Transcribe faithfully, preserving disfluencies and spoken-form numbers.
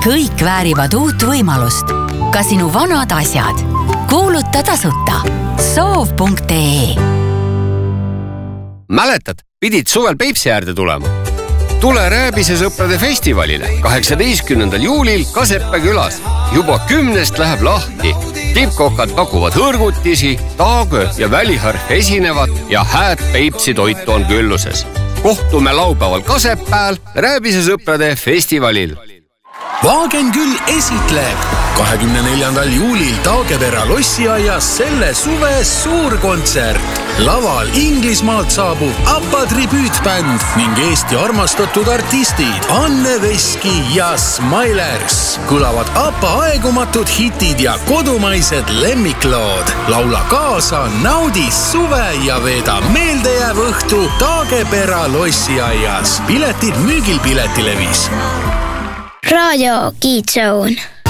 Kõik väärivad uut võimalust. Ka sinu vanad asjad. Kuuluta tasuta. soov punkt ee. Mäletad, pidid suvel Peipsi äärde tulema? Tule Rääbise sõprade festivalile kaheksateistkümnendal juulil Kasepää külas. Juba kümnest läheb lahti. Tippkokad pakuvad hõrgutisi, taagö ja väliharf esinevad ja hääd Peipsi toitu on külluses. Kohtume laupäeval Kasepääl Rääbise sõprade festivalil. Vaagen küll esitleb kahekümne neljandal juulil Taagepera lossiaias selle suve suurkontsert. Laval Inglismaalt saabub Appa tribüütbänd ning Eesti armastatud artistid Anne Veski ja Smilers. Kõlavad Appa aegumatud hitid ja kodumaised lemmiklood. Laula kaasa, naudi suve ja veeda meeldejääv õhtu Taagepera lossiaias. Piletid müügil Piletilevis. Radio Kids Zone.